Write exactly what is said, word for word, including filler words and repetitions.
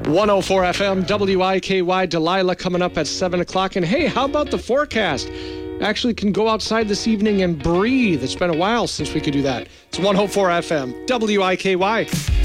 one oh four F M, W I K Y, Delilah coming up at seven o'clock. And hey, how about the forecast? Actually can go outside this evening and breathe. It's been a while since we could do that. It's one oh four F M, W I K Y.